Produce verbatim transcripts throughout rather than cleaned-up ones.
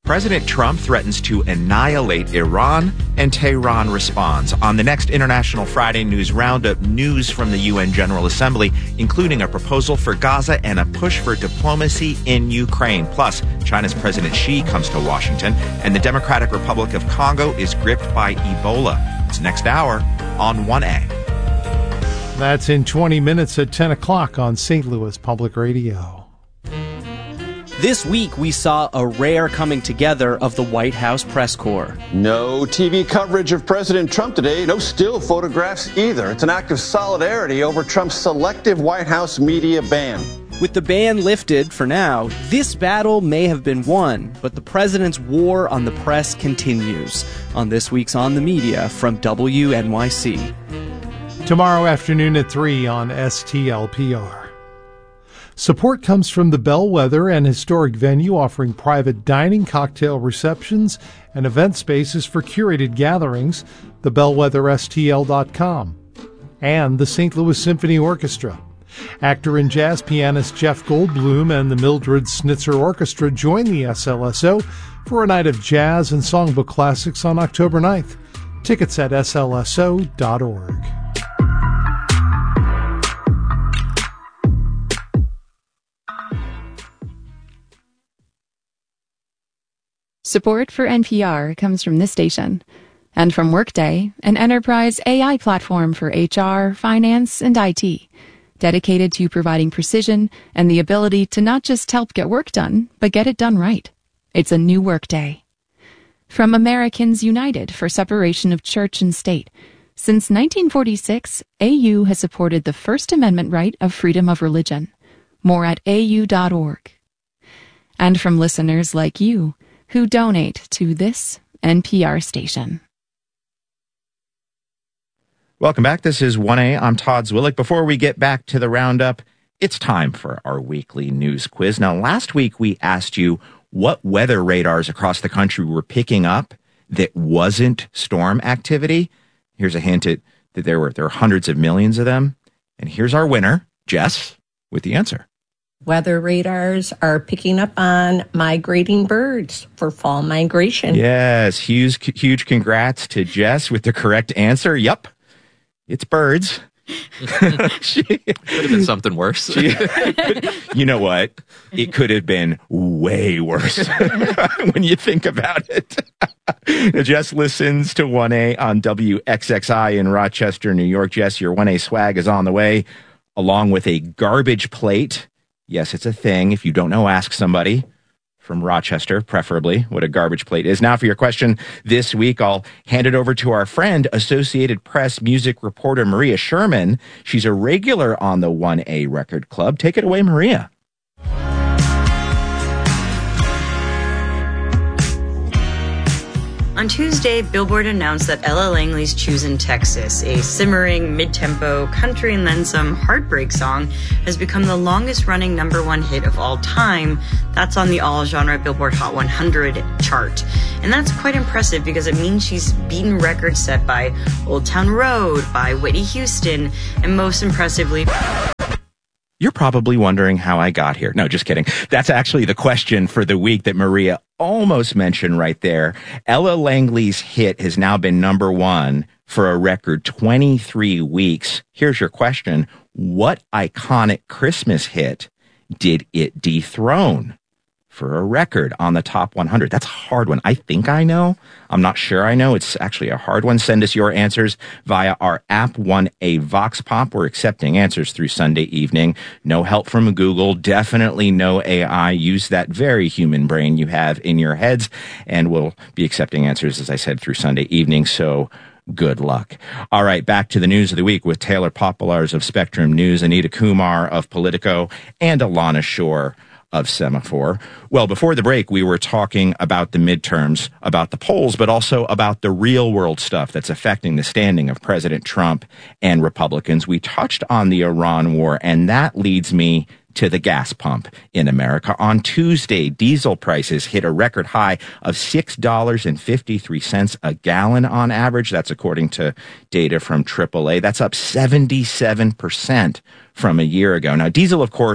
President Trump threatens to annihilate Iran, and Tehran responds. On the next International Friday News Roundup, news from the U N General Assembly, including a proposal for Gaza and a push for diplomacy in Ukraine. Plus, China's President Xi comes to Washington, and the Democratic Republic of Congo is gripped by Ebola. It's next hour on one A. That's in twenty minutes at ten o'clock on Saint Louis Public Radio. This week, we saw a rare coming together of the White House press corps. No T V coverage of President Trump today, no still photographs either. It's an act of solidarity over Trump's selective White House media ban. With the ban lifted for now, this battle may have been won, but the president's war on the press continues. On this week's On the Media from W N Y C. Tomorrow afternoon at three on S T L P R. Support comes from the Bellwether, an historic venue offering private dining, cocktail receptions, and event spaces for curated gatherings, the bellwether S T L dot com. And the Saint Louis Symphony Orchestra. Actor and jazz pianist Jeff Goldblum and the Mildred Snitzer Orchestra join the S L S O for a night of jazz and songbook classics on October ninth. Tickets at S L S O dot org. Support for N P R comes from this station and from Workday, an enterprise A I platform for H R, finance, and I T, dedicated to providing precision and the ability to not just help get work done, but get it done right. It's a new Workday. From Americans United for Separation of Church and State. Since nineteen forty-six, A U has supported the First Amendment right of freedom of religion. More at A U dot org. And from listeners like you, who donate to this N P R station. Welcome back. This is one A. I'm Todd Zwillich. Before we get back to the roundup, it's time for our weekly news quiz. Now, last week we asked you what weather radars across the country were picking up that wasn't storm activity. Here's a hint at, that there were there are hundreds of millions of them. And here's our winner, Jess, with the answer. Weather radars are picking up on migrating birds for fall migration. Yes, huge, huge congrats to Jess with the correct answer. Yup, it's birds. she, could have been something worse. she, you know what? It could have been way worse when you think about it. Jess listens to one A on W X X I in Rochester, New York. Jess, your one A swag is on the way, along with a garbage plate. Yes, it's a thing. If you don't know, ask somebody from Rochester, preferably, what a garbage plate is. Now for your question this week, I'll hand it over to our friend, Associated Press music reporter Maria Sherman. She's a regular on the one A Record Club. Take it away, Maria. On Tuesday, Billboard announced that Ella Langley's Choosin' Texas, a simmering, mid-tempo, country and then some heartbreak song, has become the longest-running number one hit of all time. That's on the all-genre Billboard Hot one hundred chart. And that's quite impressive because it means she's beaten records set by Old Town Road, by Whitney Houston, and most impressively... You're probably wondering how I got here. No, just kidding. That's actually the question for the week that Maria almost mentioned right there. Ella Langley's hit has now been number one for a record twenty-three weeks. Here's your question. What iconic Christmas hit did it dethrone for a record on the top one hundred? That's a hard one. I think I know. I'm not sure I know. It's actually a hard one. Send us your answers via our app, one A Vox Pop. We're accepting answers through Sunday evening. No help from Google. Definitely no A I. Use that very human brain you have in your heads, and we'll be accepting answers, as I said, through Sunday evening. So good luck. All right, back to the news of the week with Taylor Popolars of Spectrum News, Anita Kumar of Politico, and Alana Shore of Semaphore. Well, before the break, we were talking about the midterms, about the polls, but also about the real world stuff that's affecting the standing of President Trump and Republicans. We touched on the Iran war, and that leads me to the gas pump in America. On Tuesday, diesel prices hit a record high of six dollars and fifty-three cents a gallon on average. That's according to data from triple A. That's up seventy-seven percent from a year ago. Now, diesel, of course,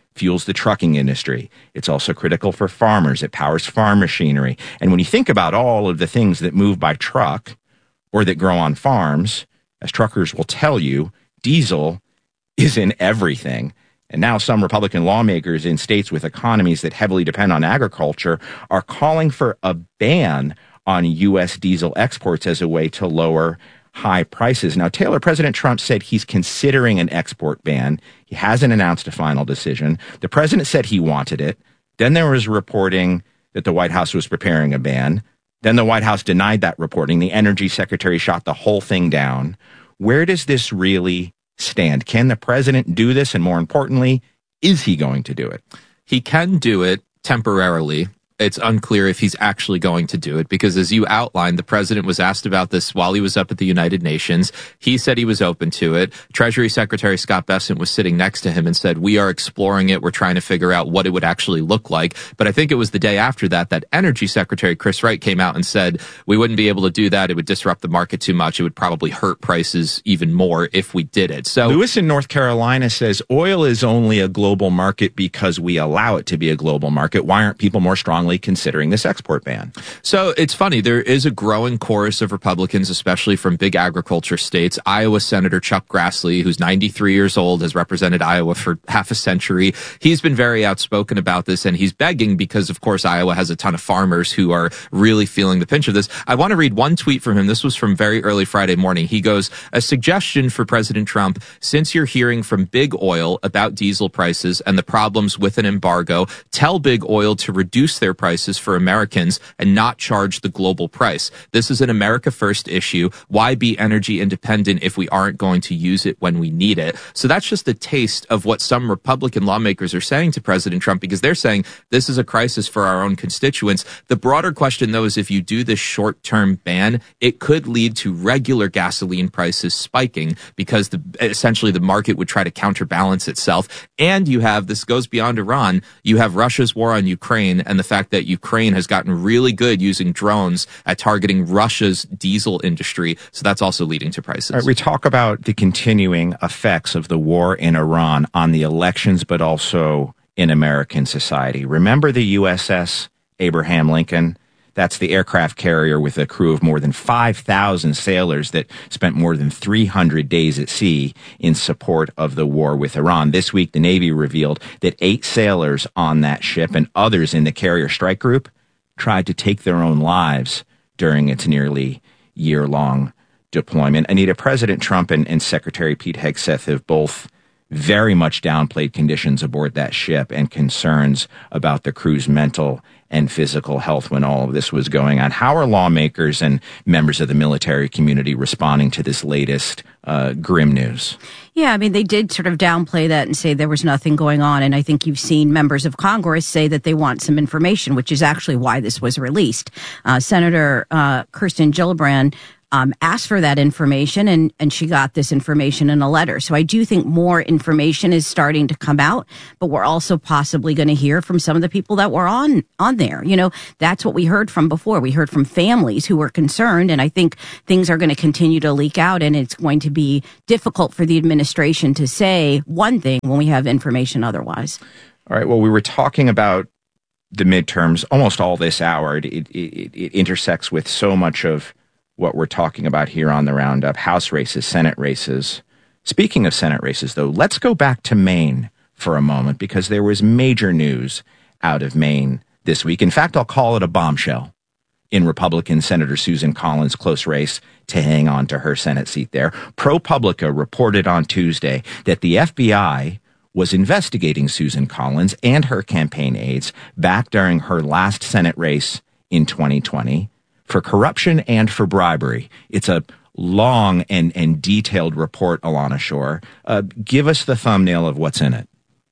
fuels the trucking industry. It's also critical for farmers. It powers farm machinery. And when you think about all of the things that move by truck or that grow on farms, as truckers will tell you, diesel is in everything. And now some Republican lawmakers in states with economies that heavily depend on agriculture are calling for a ban on U S diesel exports as a way to lower high prices. Now, Taylor, President Trump said he's considering an export ban. He hasn't announced a final decision. The president said he wanted it. Then there was reporting that the White House was preparing a ban. Then the White House denied that reporting. The energy secretary shot the whole thing down. Where does this really stand? Can the president do this? And more importantly, is he going to do it? He can do it temporarily. It's unclear if he's actually going to do it because, as you outlined, the president was asked about this while he was up at the United Nations. He said he was open to it. Treasury Secretary Scott Bessent was sitting next to him and said, we are exploring it. We're trying to figure out what it would actually look like. But I think it was the day after that that Energy Secretary Chris Wright came out and said, we wouldn't be able to do that. It would disrupt the market too much. It would probably hurt prices even more if we did it. So Lewis in North Carolina says oil is only a global market because we allow it to be a global market. Why aren't people more strongly considering this export ban? So it's funny. There is a growing chorus of Republicans, especially from big agriculture states. Iowa Senator Chuck Grassley, who's ninety-three years old, has represented Iowa for half a century. He's been very outspoken about this, and he's begging because, of course, Iowa has a ton of farmers who are really feeling the pinch of this. I want to read one tweet from him. This was from very early Friday morning. He goes, a suggestion for President Trump, since you're hearing from Big Oil about diesel prices and the problems with an embargo, tell Big Oil to reduce their prices for Americans and not charge the global price. This is an America First issue. Why be energy independent if we aren't going to use it when we need it? So that's just a taste of what some Republican lawmakers are saying to President Trump, because they're saying this is a crisis for our own constituents. The broader question, though, is if you do this short-term ban, it could lead to regular gasoline prices spiking because the, essentially the market would try to counterbalance itself. And you have, this goes beyond Iran, you have Russia's war on Ukraine and the fact that Ukraine Ukraine has gotten really good using drones at targeting Russia's diesel industry. So that's also leading to prices. All right, we talk about the continuing effects of the war in Iran on the elections, but also in American society. Remember the U S S Abraham Lincoln? That's the aircraft carrier with a crew of more than five thousand sailors that spent more than three hundred days at sea in support of the war with Iran. This week, the Navy revealed that eight sailors on that ship and others in the carrier strike group tried to take their own lives during its nearly year-long deployment. Anita, President Trump and, and Secretary Pete Hegseth have both very much downplayed conditions aboard that ship and concerns about the crew's mental and physical health when all of this was going on. How are lawmakers and members of the military community responding to this latest uh, grim news? Yeah, I mean, they did sort of downplay that and say there was nothing going on. And I think you've seen members of Congress say that they want some information, which is actually why this was released. Uh, Senator uh, Kirsten Gillibrand Um, asked for that information, and, and she got this information in a letter. So I do think more information is starting to come out, but we're also possibly going to hear from some of the people that were on, on there. You know, that's what we heard from before. We heard from families who were concerned, and I think things are going to continue to leak out, and it's going to be difficult for the administration to say one thing when we have information otherwise. All right. Well, we were talking about the midterms almost all this hour. It, it, it, it intersects with so much of what we're talking about here on the Roundup: House races, Senate races. Speaking of Senate races, though, let's go back to Maine for a moment, because there was major news out of Maine this week. In fact, I'll call it a bombshell in Republican Senator Susan Collins' close race to hang on to her Senate seat there. ProPublica reported on Tuesday that the F B I was investigating Susan Collins and her campaign aides back during her last Senate race in twenty twenty. For corruption and for bribery. It's a long and, and detailed report, Alana Shore. Uh, give us the thumbnail of what's in it.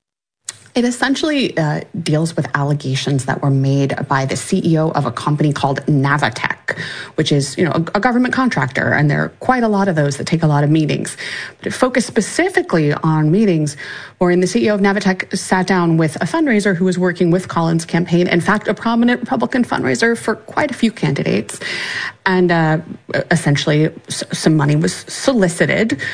It essentially uh, deals with allegations that were made by the C E O of a company called Navitech, which is, you know, a, a government contractor, and there are quite a lot of those that take a lot of meetings. But it focused specifically on meetings wherein the C E O of Navitech sat down with a fundraiser who was working with Collins' campaign, in fact, a prominent Republican fundraiser for quite a few candidates. And uh, essentially, s- some money was solicited,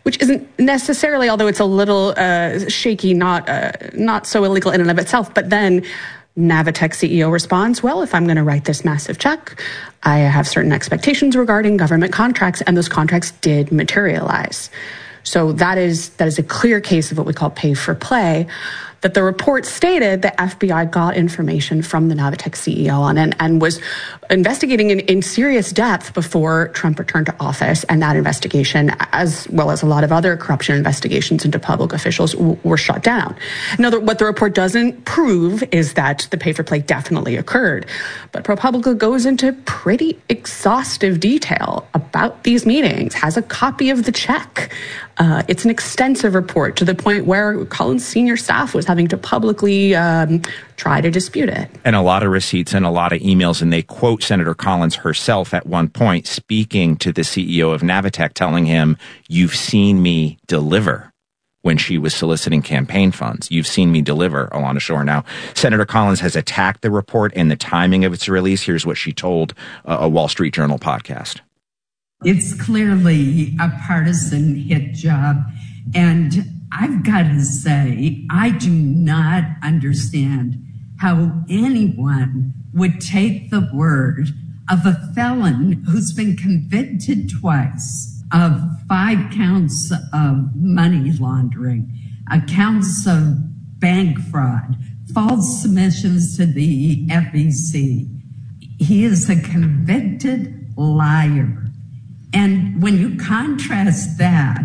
which isn't necessarily, although it's a little uh, shaky, not uh, not so illegal in and of itself. But then Navitech C E O responds, well, if I'm going to write this massive check, I have certain expectations regarding government contracts, and those contracts did materialize. So that is that is a clear case of what we call pay for play, that the report stated the F B I got information from the Navitech C E O on and, and was investigating in, in serious depth before Trump returned to office. And that investigation, as well as a lot of other corruption investigations into public officials, w- were shut down. Now, the, what the report doesn't prove is that the pay for play definitely occurred. But ProPublica goes into pretty exhaustive detail about these meetings, has a copy of the check. Uh, it's an extensive report to the point where Collins' senior staff was having to publicly um, try to dispute it. And a lot of receipts and a lot of emails. And they quote Senator Collins herself at one point speaking to the C E O of Navitech, telling him, "You've seen me deliver," when she was soliciting campaign funds. "You've seen me deliver," Alana Shore. Now, Senator Collins has attacked the report and the timing of its release. Here's what she told uh, a Wall Street Journal podcast. It's clearly a partisan hit job. And I've got to say, I do not understand how anyone would take the word of a felon who's been convicted twice of five counts of money laundering, accounts of bank fraud, false submissions to the F E C. He is a convicted liar. And when you contrast that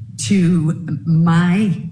to my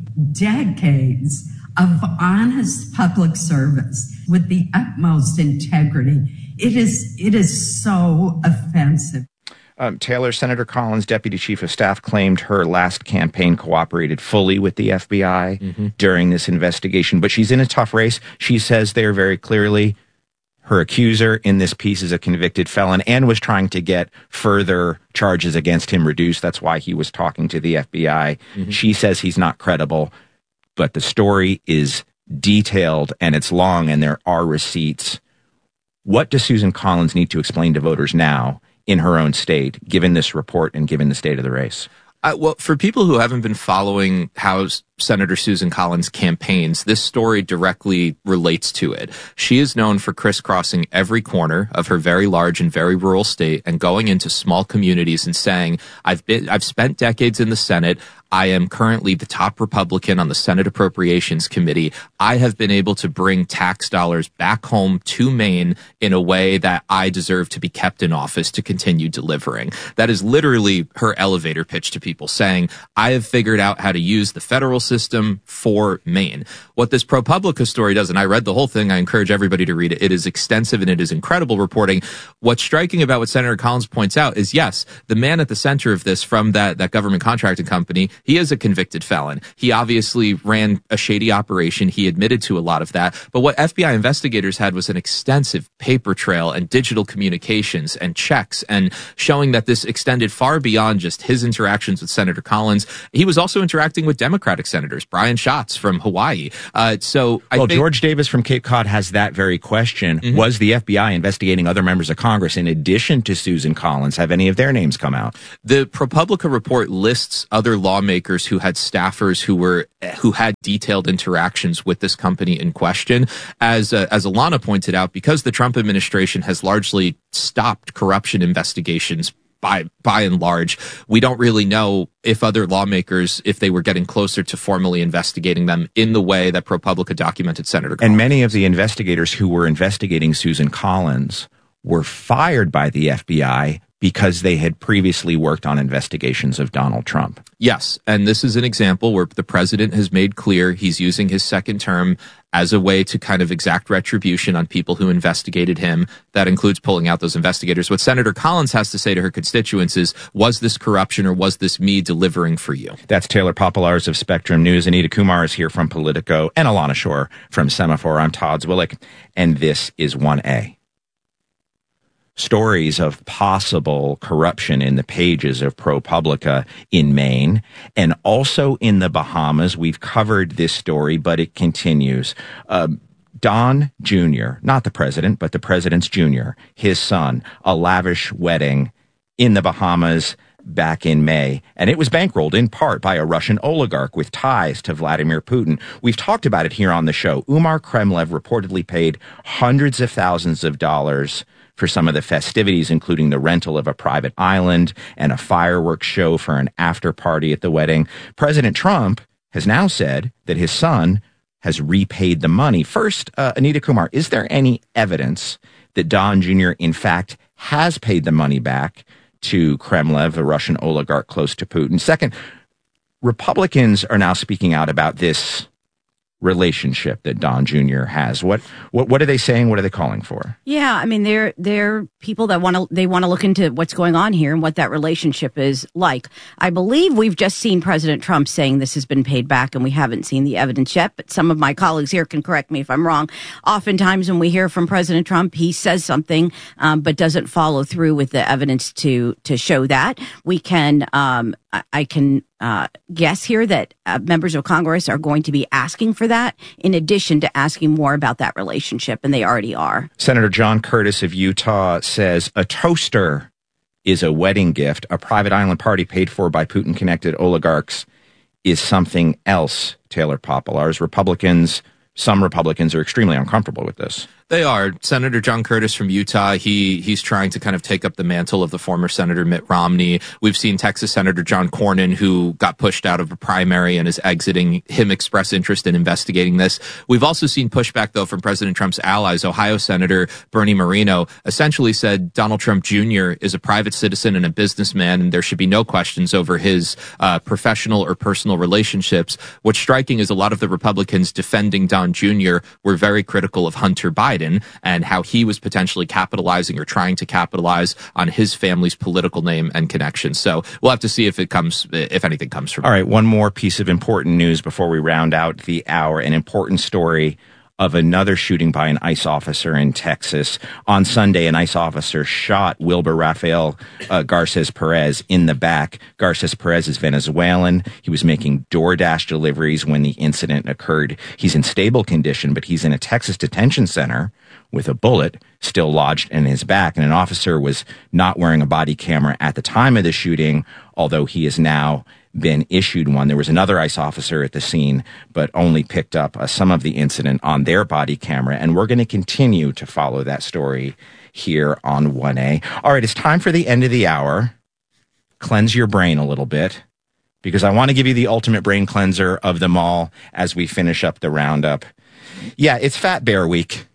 decades of honest public service with the utmost integrity, it is it is so offensive. Um, Taylor, Senator Collins, Deputy Chief of Staff, claimed her last campaign cooperated fully with the F B I mm-hmm. during this investigation, but she's in a tough race. She says there very clearly her accuser in this piece is a convicted felon and was trying to get further charges against him reduced. That's why he was talking to the F B I. Mm-hmm. She says he's not credible, but the story is detailed and it's long and there are receipts. What does Susan Collins need to explain to voters now in her own state, given this report and given the state of the race? Uh, well, for people who haven't been following how Senator Susan Collins campaigns, this story directly relates to it. She is known for crisscrossing every corner of her very large and very rural state and going into small communities and saying, I've been, I've spent decades in the Senate. I am currently the top Republican on the Senate Appropriations Committee. I have been able to bring tax dollars back home to Maine in a way that I deserve to be kept in office to continue delivering. That is literally her elevator pitch to people, saying, I have figured out how to use the federal system for Maine. What this ProPublica story does, and I read the whole thing, I encourage everybody to read it. It is extensive and it is incredible reporting. What's striking about what Senator Collins points out is, yes, the man at the center of this from that, that government contracting company, he is a convicted felon. He obviously ran a shady operation. He admitted to a lot of that. But what F B I investigators had was an extensive paper trail and digital communications and checks, and showing that this extended far beyond just his interactions with Senator Collins. He was also interacting with Democratic senators, Brian Schatz from Hawaii. Uh, so I well, think George Davis from Cape Cod has that very question. Mm-hmm. Was the F B I investigating other members of Congress in addition to Susan Collins? Have any of their names come out? The ProPublica report lists other lawmakers who had staffers who were who had detailed interactions with this company in question. As uh, as Alana pointed out, because the Trump administration has largely stopped corruption investigations by by and large, we don't really know if other lawmakers, if they were getting closer to formally investigating them in the way that ProPublica documented Senator Collins. And many of the investigators who were investigating Susan Collins were fired by the F B I because they had previously worked on investigations of Donald Trump. Yes, and this is an example where the president has made clear he's using his second term as a way to kind of exact retribution on people who investigated him. That includes pulling out those investigators. What Senator Collins has to say to her constituents is, was this corruption or was this me delivering for you? That's Taylor Popolars of Spectrum News. Anita Kumar is here from Politico, and Alana Shore from Semaphore. I'm Todd Zwillich, and this is one A. Stories of possible corruption in the pages of ProPublica in Maine and also in the Bahamas. We've covered this story, but it continues. Uh, Don Junior, not the president, but the president's junior, his son, a lavish wedding in the Bahamas. back in May, and it was bankrolled in part by a Russian oligarch with ties to Vladimir Putin. We've talked about it here on the show. Umar Kremlev reportedly paid hundreds of thousands of dollars for some of the festivities, including the rental of a private island and a fireworks show for an after party at the wedding. President Trump has now said that his son has repaid the money. First, uh, Anita Kumar, is there any evidence that Don Junior in fact has paid the money back to Kremlev, a Russian oligarch close to Putin? Second, Republicans are now speaking out about this relationship that Don Junior has. What what what are they saying? What are they calling for? Yeah, I mean, they're they're people that want to they want to look into what's going on here and what that relationship is like. I believe we've just seen President Trump saying this has been paid back, and we haven't seen the evidence yet. But some of my colleagues here can correct me if I'm wrong. Oftentimes, when we hear from President Trump, he says something, um, but doesn't follow through with the evidence to to show that. We can. Um, I can uh, guess here that uh, members of Congress are going to be asking for that, in addition to asking more about that relationship, and they already are. Senator John Curtis of Utah says a toaster is a wedding gift. A private island party paid for by Putin-connected oligarchs is something else. Taylor Popolars, Republicans, some Republicans are extremely uncomfortable with this. They are. Senator John Curtis from Utah, he he's trying to kind of take up the mantle of the former Senator Mitt Romney. We've seen Texas Senator John Cornyn, who got pushed out of a primary and is exiting, him express interest in investigating this. We've also seen pushback, though, from President Trump's allies. Ohio Senator Bernie Moreno essentially said Donald Trump Junior is a private citizen and a businessman, and there should be no questions over his uh, professional or personal relationships. What's striking is a lot of the Republicans defending Don Junior were very critical of Hunter Biden and how he was potentially capitalizing or trying to capitalize on his family's political name and connections. So we'll have to see if it comes, if anything comes from it. All right, one more piece of important news before we round out the hour. An important story of another shooting by an ICE officer in Texas. On Sunday, an ICE officer shot Wilber Rafael uh, Garces Perez in the back. Garces Perez is Venezuelan. He was making DoorDash deliveries when the incident occurred. He's in stable condition, but he's in a Texas detention center with a bullet still lodged in his back. And an officer was not wearing a body camera at the time of the shooting, although he is now been issued one. There was another ICE officer at the scene, but only picked up uh, some of the incident on their body camera. And we're going to continue to follow that story here on one A. All right, it's time for the end of the hour. Cleanse your brain a little bit, because I want to give you the ultimate brain cleanser of them all as we finish up the roundup. Yeah, it's Fat Bear Week.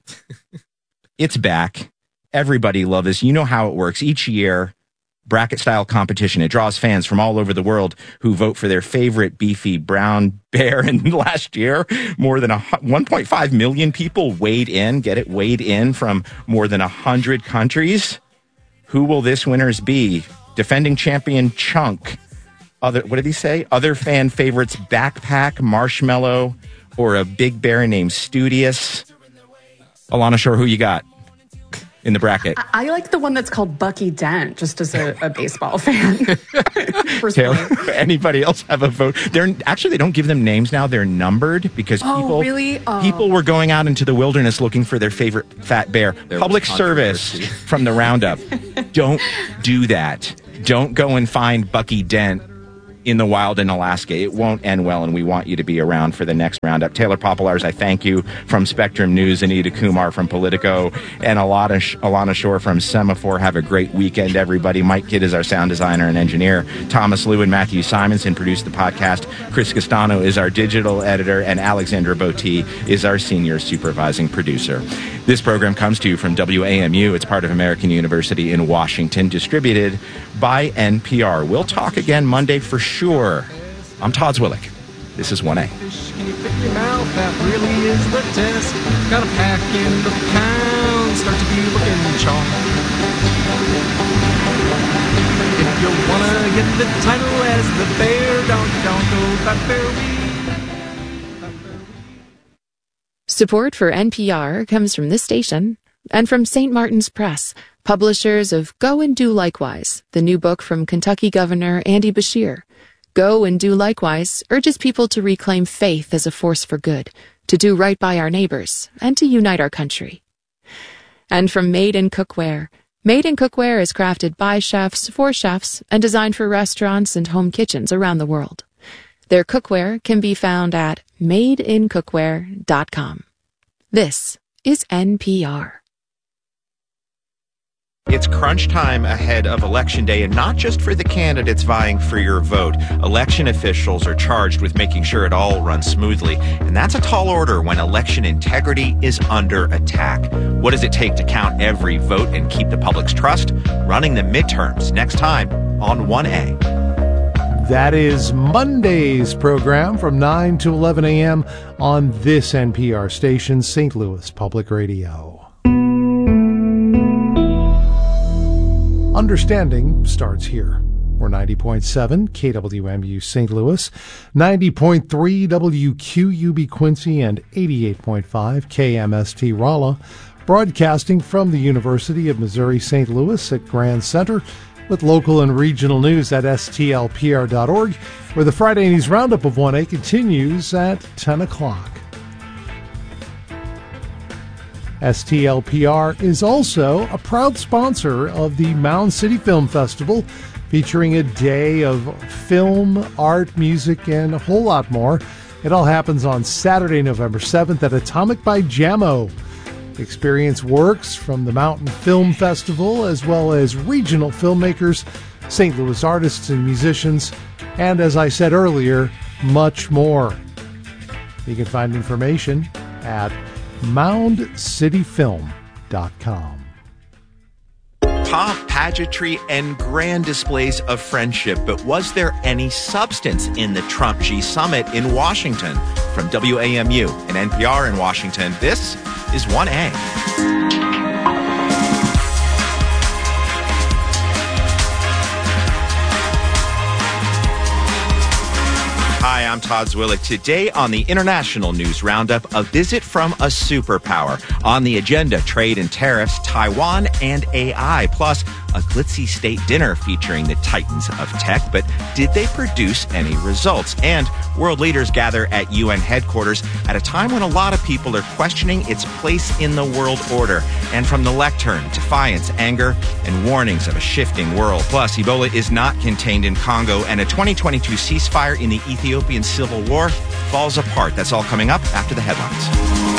It's back. Everybody loves this. You know how it works. Each year, bracket-style competition. It draws fans from all over the world who vote for their favorite beefy brown bear. And last year, more than a, one point five million people weighed in, get it, weighed in from more than one hundred countries. Who will this winners be? Defending champion Chunk. Other, what did he say? Other fan favorites, Backpack, Marshmallow, or a big bear named Studious. Alana Shore, who you got in the bracket? I, I like the one that's called Bucky Dent, just as a, a baseball fan. Taylor, anybody else have a vote? They're actually, they don't give them names now. They're numbered because oh, people really? oh. people were going out into the wilderness looking for their favorite fat bear. There Public service from the roundup. Don't do that. Don't go and find Bucky Dent in the wild in Alaska. It won't end well, and we want you to be around for the next roundup. Taylor Popolars, I thank you. From Spectrum News, Anita Kumar from Politico, and Alana, Alana Shore from Semaphore. Have a great weekend, everybody. Mike Kidd is our sound designer and engineer. Thomas Liu and Matthew Simonson produce the podcast. Chris Castano is our digital editor, and Alexandra Botti is our senior supervising producer. This program comes to you from W A M U. It's part of American University in Washington, distributed by N P R. We'll talk again Monday for sure. I'm Todd Zwillick. This is one A. Can you fit your mouth? That really is the test. Gotta pack in the pounds, start to be looking chalk. If you wanna get the title as the bear, don't, don't go Fat Bear Week. Support for N P R comes from this station and from Saint Martin's Press, publishers of Go and Do Likewise, the new book from Kentucky Governor Andy Beshear. Go and Do Likewise urges people to reclaim faith as a force for good, to do right by our neighbors, and to unite our country. And from Made in Cookware, Made in Cookware is crafted by chefs for chefs and designed for restaurants and home kitchens around the world. Their cookware can be found at made in cookware dot com. This is N P R. It's crunch time ahead of Election Day, and not just for the candidates vying for your vote. Election officials are charged with making sure it all runs smoothly, and that's a tall order when election integrity is under attack. What does it take to count every vote and keep the public's trust? Running the midterms next time on one A. That is Monday's program from nine to eleven a.m. on this N P R station, Saint Louis Public Radio. Understanding starts here. We're ninety point seven K W M U Saint Louis, ninety point three W Q U B Quincy, and eighty-eight point five K M S T Rolla, broadcasting from the University of Missouri Saint Louis at Grand Center, with local and regional news at S T L P R dot org, where the Friday News Roundup of one A continues at ten o'clock. S T L P R is also a proud sponsor of the Mound City Film Festival, featuring a day of film, art, music, and a whole lot more. It all happens on Saturday, November seventh at Atomic by Jammo. Experience works from the Mountain Film Festival, as well as regional filmmakers, Saint Louis artists and musicians, and as I said earlier, much more. You can find information at mound city film dot com. Pomp, pageantry, and grand displays of friendship, but was there any substance in the Trump G Summit in Washington? From W A M U and N P R in Washington, this is one A. Hi, I'm Todd Zwillich. Today on the International News Roundup, a visit from a superpower. On the agenda, trade and tariffs, Taiwan, and A I. Plus, a glitzy state dinner featuring the titans of tech. But did they produce any results? And world leaders gather at U N headquarters at a time when a lot of people are questioning its place in the world order. And from the lectern, defiance, anger, and warnings of a shifting world. Plus, Ebola is not contained in Congo, and a twenty twenty-two ceasefire in the Ethiopian civil war falls apart. That's all coming up after the headlines.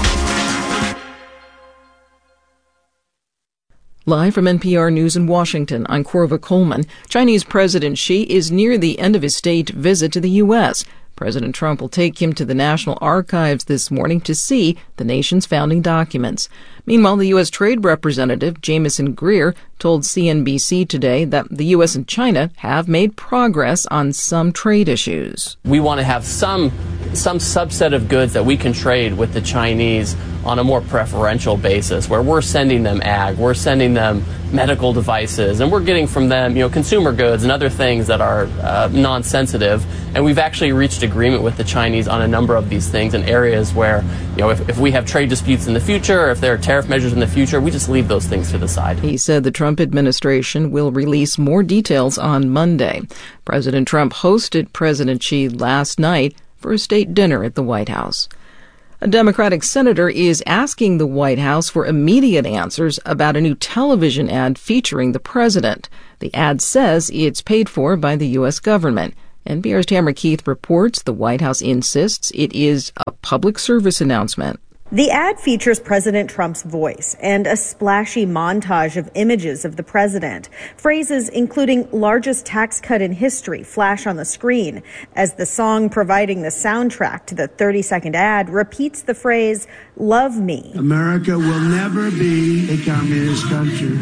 Live from N P R News in Washington, I'm Corva Coleman. Chinese President Xi is near the end of his state visit to the U S. President Trump will take him to the National Archives this morning to see the nation's founding documents. Meanwhile, the U S. Trade Representative Jameson Greer told C N B C today that the U S and China have made progress on some trade issues. We want to have some some subset of goods that we can trade with the Chinese on a more preferential basis, where we're sending them ag, we're sending them medical devices, and we're getting from them, you know, consumer goods and other things that are uh, non-sensitive. And we've actually reached agreement with the Chinese on a number of these things in areas where, you know, if, if we have trade disputes in the future, or if there are tariff measures in the future, we just leave those things to the side. He said the Trump administration will release more details on Monday. President Trump hosted President Xi last night for a state dinner at the White House. A Democratic senator is asking the White House for immediate answers about a new television ad featuring the president. The ad says it's paid for by the U S government. N P R's Tamara Keith reports the White House insists it is a public service announcement. The ad features President Trump's voice and a splashy montage of images of the president. Phrases including largest tax cut in history flash on the screen as the song providing the soundtrack to the thirty-second ad repeats the phrase, "Love me." America will never be a communist country.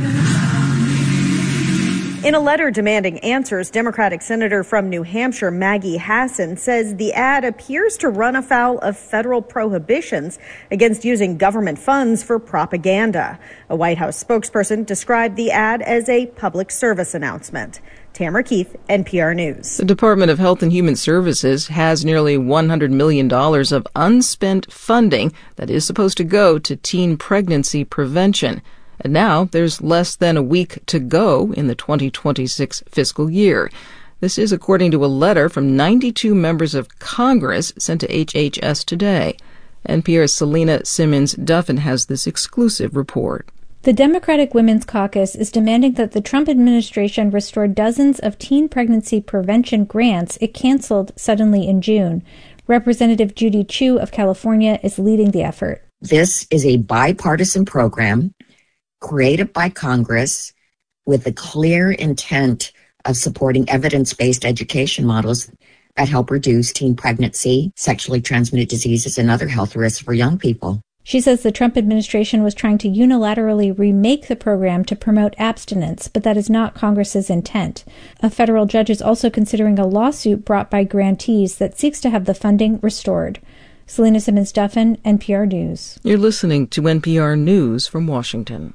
In a letter demanding answers, Democratic Senator from New Hampshire Maggie Hassan says the ad appears to run afoul of federal prohibitions against using government funds for propaganda. A White House spokesperson described the ad as a public service announcement. Tamara Keith, N P R News. The Department of Health and Human Services has nearly one hundred million dollars of unspent funding that is supposed to go to teen pregnancy prevention. And now there's less than a week to go in the twenty twenty-six fiscal year. This is according to a letter from ninety-two members of Congress sent to H H S today. N P R's Selena Simmons-Duffin has this exclusive report. The Democratic Women's Caucus is demanding that the Trump administration restore dozens of teen pregnancy prevention grants it canceled suddenly in June. Representative Judy Chu of California is leading the effort. This is a bipartisan program created by Congress with the clear intent of supporting evidence-based education models that help reduce teen pregnancy, sexually transmitted diseases, and other health risks for young people. She says the Trump administration was trying to unilaterally remake the program to promote abstinence, but that is not Congress's intent. A federal judge is also considering a lawsuit brought by grantees that seeks to have the funding restored. Selena Simmons-Duffin, N P R News. You're listening to N P R News from Washington.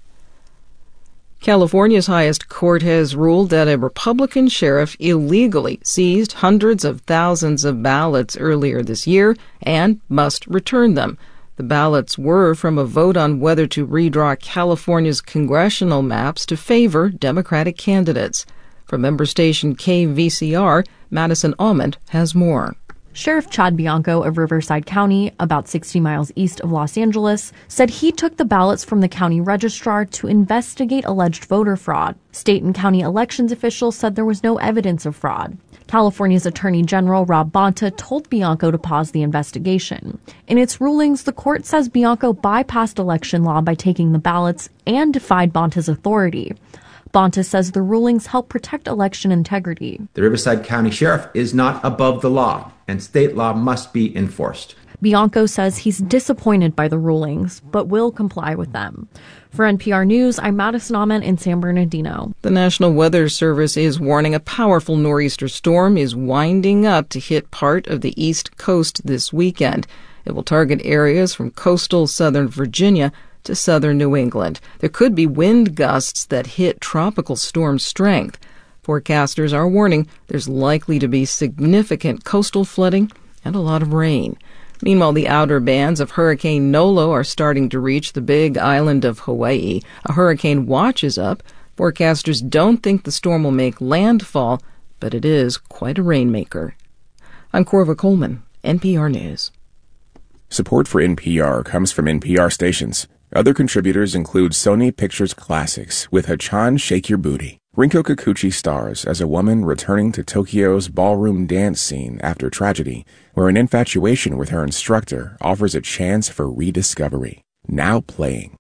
California's highest court has ruled that a Republican sheriff illegally seized hundreds of thousands of ballots earlier this year and must return them. The ballots were from a vote on whether to redraw California's congressional maps to favor Democratic candidates. From member station K V C R, Madison Almond has more. Sheriff Chad Bianco of Riverside County, about sixty miles east of Los Angeles, said he took the ballots from the county registrar to investigate alleged voter fraud. State and county elections officials said there was no evidence of fraud. California's Attorney General Rob Bonta told Bianco to pause the investigation. In its rulings, the court says Bianco bypassed election law by taking the ballots and defied Bonta's authority. Bonta says the rulings help protect election integrity. The Riverside County Sheriff is not above the law, and state law must be enforced. Bianco says he's disappointed by the rulings, but will comply with them. For N P R News, I'm Madison Almond in San Bernardino. The National Weather Service is warning a powerful nor'easter storm is winding up to hit part of the East Coast this weekend. It will target areas from coastal southern Virginia to southern New England. There could be wind gusts that hit tropical storm strength. Forecasters are warning there's likely to be significant coastal flooding and a lot of rain. Meanwhile, the outer bands of Hurricane Nolo are starting to reach the big island of Hawaii. A hurricane watch is up. Forecasters don't think the storm will make landfall, but it is quite a rainmaker. I'm Corva Coleman, N P R News. Support for N P R comes from N P R stations. Other contributors include Sony Pictures Classics with Hachan Shake Your Booty. Rinko Kikuchi stars as a woman returning to Tokyo's ballroom dance scene after tragedy, where an infatuation with her instructor offers a chance for rediscovery. Now playing.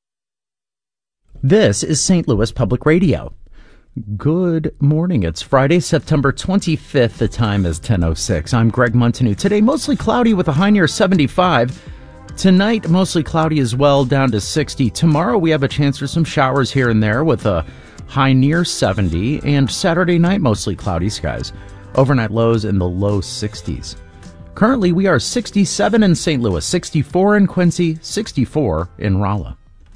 This is Saint Louis Public Radio. Good morning. It's Friday, September twenty-fifth. The time is ten oh six. I'm Greg Montanew. Today, mostly cloudy with a high near seventy-five. Tonight, mostly cloudy as well, down to sixty. Tomorrow, we have a chance for some showers here and there with a high near seventy. And Saturday night, mostly cloudy skies. Overnight lows in the low sixties. Currently, we are sixty-seven in Saint Louis, sixty-four in Quincy, sixty-four in Rolla.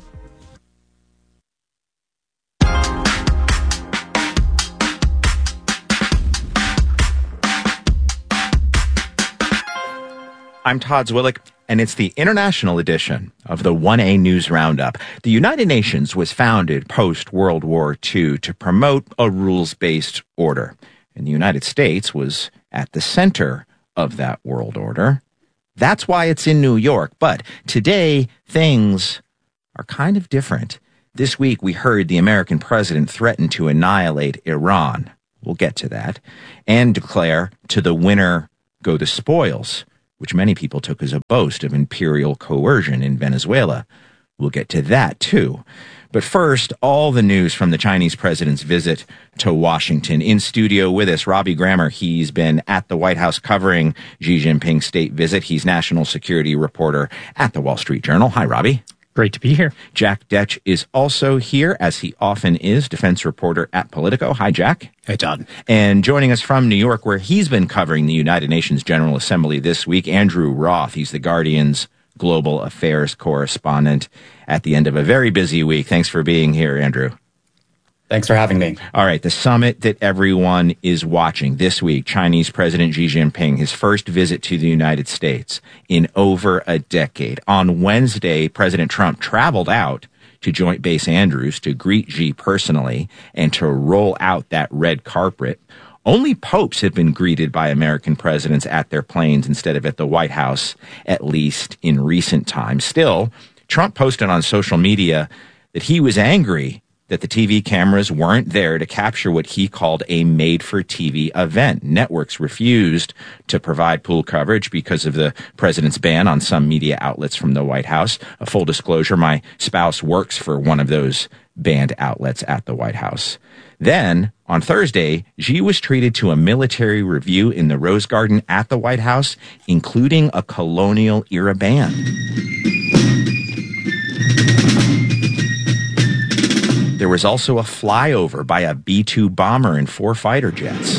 I'm Todd Zwillick, and it's the international edition of the one A News Roundup. The United Nations was founded post-World War Two to promote a rules-based order, and the United States was at the center of that world order. That's why it's in New York, but today things are kind of different. This week we heard the American president threaten to annihilate Iran. We'll get to that. And declare to the winner go the spoils, which many people took as a boast of imperial coercion in Venezuela. We'll get to that, too. But first, all the news from the Chinese president's visit to Washington. In studio with us, Robbie Grammer. He's been at the White House covering Xi Jinping's state visit. He's national security reporter at the Wall Street Journal. Hi, Robbie. Great to be here. Jack Detch is also here, as he often is, defense reporter at Politico. Hi, Jack. Hey, Todd. And joining us from New York, where he's been covering the United Nations General Assembly this week, Andrew Roth. He's the Guardian's global affairs correspondent at the end of a very busy week. Thanks for being here, Andrew. Thanks for having me. All right, the summit that everyone is watching this week, Chinese President Xi Jinping, his first visit to the United States in over a decade. On Wednesday, President Trump traveled out to Joint Base Andrews to greet Xi personally and to roll out that red carpet. Only popes have been greeted by American presidents at their planes instead of at the White House, at least in recent times. Still, Trump posted on social media that he was angry that the T V cameras weren't there to capture what he called a made-for-T V event. Networks refused to provide pool coverage because of the president's ban on some media outlets from the White House. A full disclosure, my spouse works for one of those banned outlets at the White House. Then, on Thursday, Xi was treated to a military review in the Rose Garden at the White House, including a colonial-era band. There was also a flyover by a B two bomber and four fighter jets.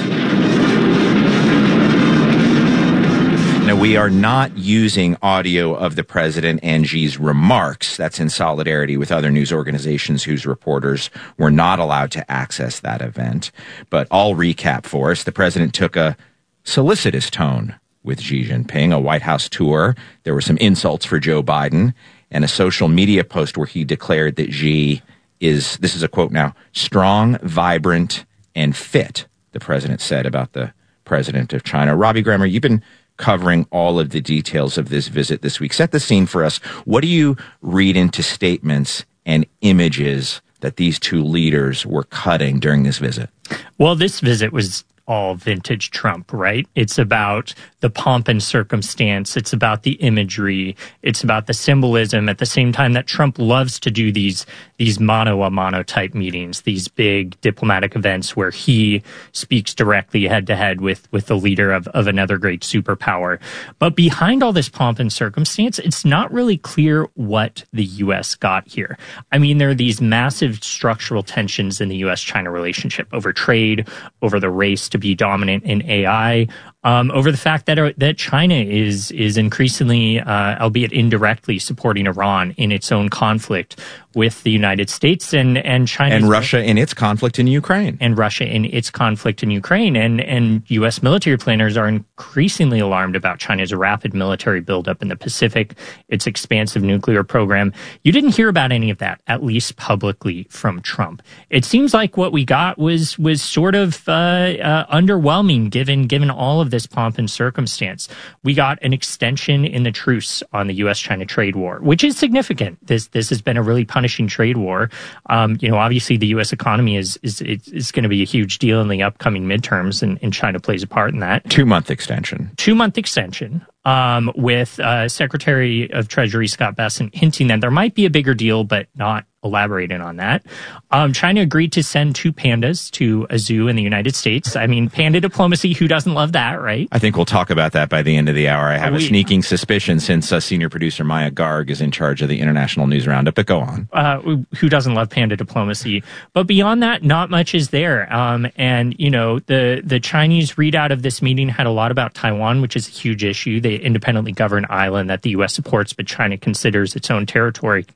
Now, we are not using audio of the president and Xi's remarks. That's in solidarity with other news organizations whose reporters were not allowed to access that event. But I'll recap for us. The president took a solicitous tone with Xi Jinping, a White House tour. There were some insults for Joe Biden, and a social media post where he declared that Xi is, this is a quote now, strong, vibrant, and fit, the president said about the president of China. Robbie Grammer, you've been covering all of the details of this visit this week. Set the scene for us. What do you read into statements and images that these two leaders were cutting during this visit? Well, this visit was all vintage Trump, right? It's about the pomp and circumstance. It's about the imagery. It's about the symbolism at the same time that Trump loves to do these these mano-a-mano type meetings, these big diplomatic events where he speaks directly head-to-head with, with the leader of, of another great superpower. But behind all this pomp and circumstance, it's not really clear what the U S got here. I mean, there are these massive structural tensions in the U S China relationship over trade, over the race to be dominant in A I, um, over the fact that uh, that China is is increasingly, uh, albeit indirectly, supporting Iran in its own conflict with the United States and and China and Russia in its conflict in Ukraine and Russia in its conflict in Ukraine and and U S military planners are increasingly alarmed about China's rapid military buildup in the Pacific, its expansive nuclear program. You didn't hear about any of that, at least publicly, from Trump. It seems like what we got was was sort of uh, uh, underwhelming given given all of this pomp and circumstance. We got an extension in the truce on the U S China trade war, which is significant. This this has been a really punishing trade war. Um, you know, obviously the U S economy is is is going to be a huge deal in the upcoming midterms, and, and China plays a part in that. Two month extension. Two month extension. Um, with uh, Secretary of Treasury Scott Bessent hinting that there might be a bigger deal, but not elaborating on that. Um, China agreed to send two pandas to a zoo in the United States. I mean, panda diplomacy, who doesn't love that, right? I think we'll talk about that by the end of the hour. I have we, a sneaking suspicion since uh, senior producer Maya Garg is in charge of the International News Roundup, but go on. Uh, who doesn't love panda diplomacy? But beyond that, not much is there. Um, and, you know, the, the Chinese readout of this meeting had a lot about Taiwan, which is a huge issue. They independently governed island that the U S supports, but China considers its own territory.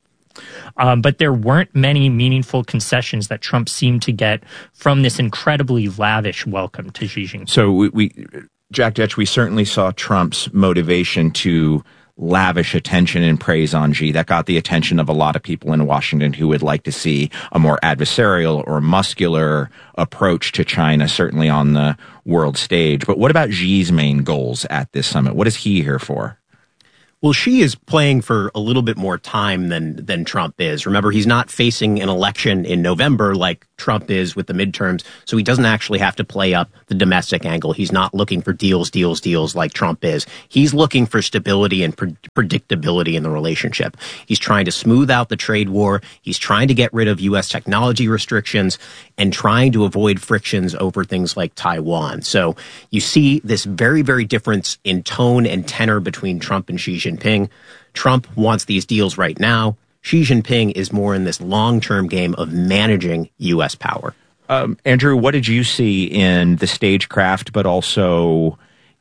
Um, but there weren't many meaningful concessions that Trump seemed to get from this incredibly lavish welcome to Xi Jinping. So we, we Jack Detch, we certainly saw Trump's motivation to lavish attention and praise on Xi. That got the attention of a lot of people in Washington who would like to see a more adversarial or muscular approach to China, certainly on the world stage. But what about Xi's main goals at this summit? What is he here for? Well, Xi is playing for a little bit more time than than Trump is. Remember, he's not facing an election in November like Trump is with the midterms, so he doesn't actually have to play up the domestic angle. He's not looking for deals, deals, deals like Trump is. He's looking for stability and pre- predictability in the relationship. He's trying to smooth out the trade war. He's trying to get rid of U S technology restrictions and trying to avoid frictions over things like Taiwan. So you see this very, very difference in tone and tenor between Trump and Xi Jinping. Trump wants these deals right now. Xi Jinping is more in this long-term game of managing U S power. Um, Andrew, what did you see in the stagecraft, but also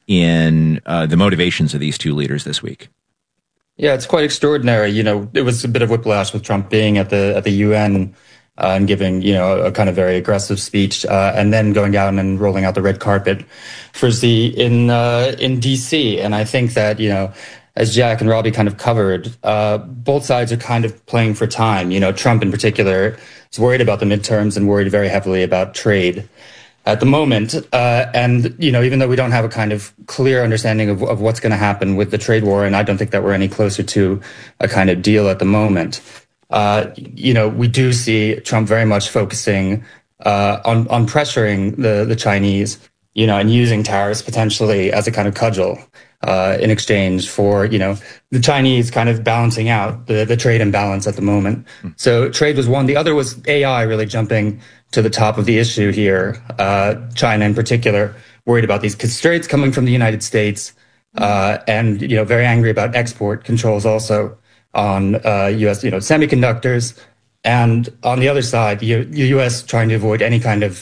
in uh, the motivations of these two leaders this week? Yeah, it's quite extraordinary. You know, it was a bit of whiplash with Trump being at the at the U N uh, and giving, you know, a kind of very aggressive speech, uh, and then going out and rolling out the red carpet for Xi in uh, in D C. And I think that, you know, as Jack and Robbie kind of covered, uh, both sides are kind of playing for time. You know, Trump in particular is worried about the midterms and worried very heavily about trade at the moment. Uh, and, you know, even though we don't have a kind of clear understanding of, of what's going to happen with the trade war, and I don't think that we're any closer to a kind of deal at the moment, uh, you know, we do see Trump very much focusing uh, on on pressuring the the Chinese, you know, and using tariffs potentially as a kind of cudgel uh, in exchange for, you know, the Chinese kind of balancing out the, the trade imbalance at the moment. Mm. So trade was one. The other was A I really jumping to the top of the issue here. Uh, China in particular, worried about these constraints coming from the United States, uh, and, you know, very angry about export controls also on uh, U S, you know, semiconductors. And on the other side, the U S trying to avoid any kind of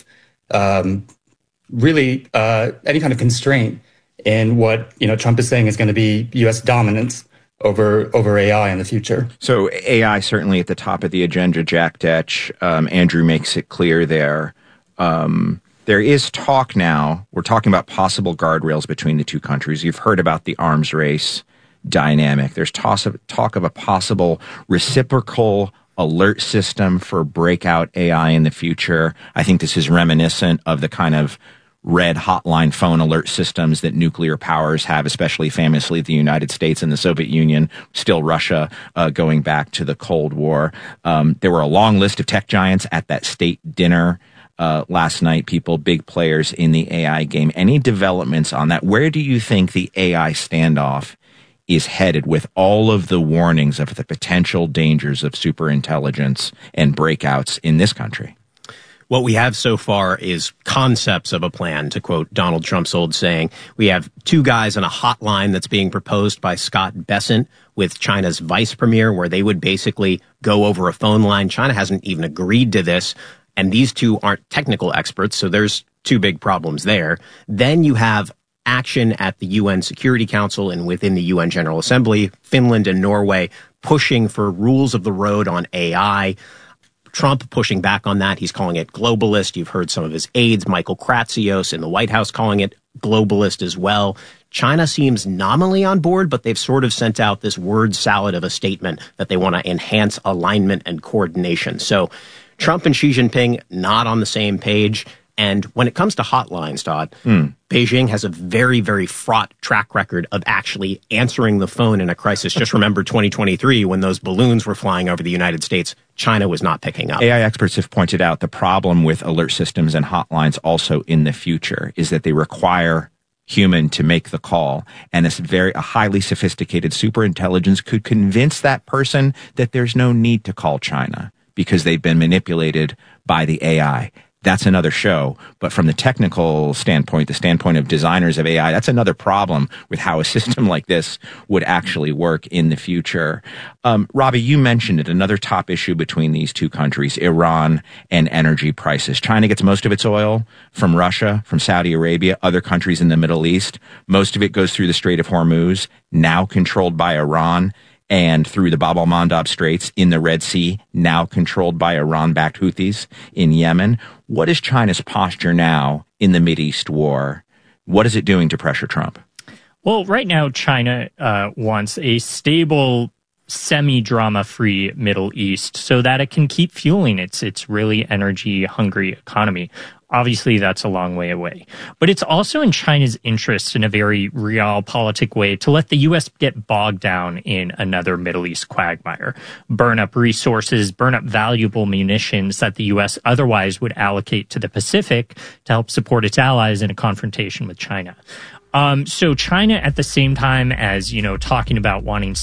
um, really uh, any kind of constraint in what, you know, Trump is saying is going to be U S dominance over over A I in the future. So A I certainly at the top of the agenda, Jack Detch. Um, Andrew makes it clear there. Um, there is talk now. We're talking about possible guardrails between the two countries. You've heard about the arms race dynamic. There's talk of, talk of a possible reciprocal alert system for breakout A I in the future. I think this is reminiscent of the kind of red hotline phone alert systems that nuclear powers have, especially famously the United States and the Soviet Union, still Russia, uh, going back to the Cold War. Um, there were a long list of tech giants at that state dinner uh, last night, people, big players in the A I game. Any developments on that? Where do you think the A I standoff is headed with all of the warnings of the potential dangers of superintelligence and breakouts in this country? What we have so far is concepts of a plan, to quote Donald Trump's old saying. We have two guys on a hotline that's being proposed by Scott Bessent with China's vice premier, where they would basically go over a phone line. China hasn't even agreed to this, and these two aren't technical experts, so there's two big problems there. Then you have action at the U N Security Council and within the U N General Assembly, Finland and Norway pushing for rules of the road on A I. Trump pushing back on that. He's calling it globalist. You've heard some of his aides, Michael Kratsios in the White House, calling it globalist as well. China seems nominally on board, but they've sort of sent out this word salad of a statement that they want to enhance alignment and coordination. So Trump and Xi Jinping not on the same page. And when it comes to hotlines, Todd, mm. Beijing has a very, very fraught track record of actually answering the phone in a crisis. Just remember twenty twenty-three when those balloons were flying over the United States, China was not picking up. A I experts have pointed out the problem with alert systems and hotlines also in the future is that they require human to make the call. And it's very a highly sophisticated superintelligence could convince that person that there's no need to call China because they've been manipulated by the A I. That's another show. But from the technical standpoint, the standpoint of designers of A I, that's another problem with how a system like this would actually work in the future. Um, Robbie, you mentioned it, another top issue between these two countries, Iran and energy prices. China gets most of its oil from Russia, from Saudi Arabia, other countries in the Middle East. Most of it goes through the Strait of Hormuz, now controlled by Iran, and through the Bab al-Mandab Straits in the Red Sea, now controlled by Iran-backed Houthis in Yemen. What is China's posture now in the Mideast war? What is it doing to pressure Trump? Well, right now, China uh, wants a stable, semi-drama-free Middle East so that it can keep fueling its its really energy-hungry economy. Obviously, that's a long way away. But it's also in China's interest in a very realpolitik way to let the U S get bogged down in another Middle East quagmire, burn up resources, burn up valuable munitions that the U S otherwise would allocate to the Pacific to help support its allies in a confrontation with China. Um, so China, at the same time as, you know, talking about wanting